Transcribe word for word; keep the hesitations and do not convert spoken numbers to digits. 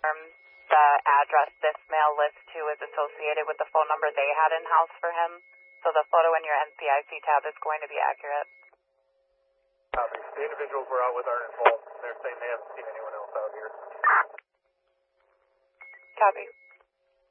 Um, the address this mail list to is associated with the phone number they had in-house for him. So the photo in your N C I C tab is going to be accurate. Copy. The individuals we're out with aren't involved. They're saying they haven't seen anyone else out here. Copy.